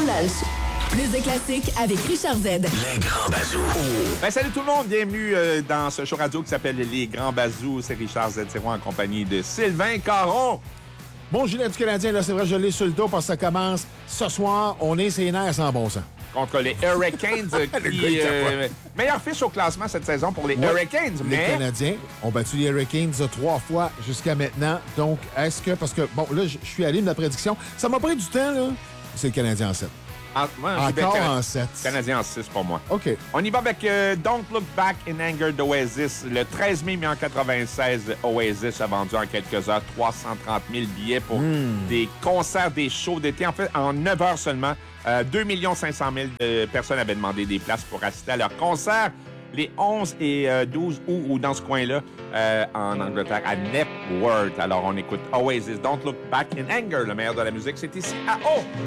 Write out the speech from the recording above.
Laval. Plus de classiques avec Richard Z. Les Grands Bazous. Ben, salut tout le monde, bienvenue dans ce show radio qui s'appelle Les Grands Bazous. C'est Richard Z0 en compagnie de Sylvain Caron. Bon, Julien du Canadien, là, c'est vrai, je l'ai sur le dos parce que ça commence ce soir. On est ses nerfs sans bon sens. Contre les Hurricanes, qui meilleure fiche au classement cette saison pour les Hurricanes. Les Mais Canadiens ont battu les Hurricanes 3 fois jusqu'à maintenant. Donc, est-ce que... Parce que, bon, là, je suis allé de la prédiction. Ça m'a pris du temps, là. C'est le Canadien en 7. moi, Encore en 7. Canadien en 6 pour moi. OK. On y va avec Don't Look Back in Anger d'Oasis. Le 13 mai 1996, Oasis a vendu en quelques heures 330 000 billets pour des concerts, des shows d'été. En fait, en 9 heures seulement, 2 500 000 personnes avaient demandé des places pour assister à leur concert. Les 11 et 12 août, ou dans ce coin-là, en Angleterre, à Knebworth. Alors, on écoute Oasis, Don't Look Back in Anger, le meilleur de la musique. C'est ici à O.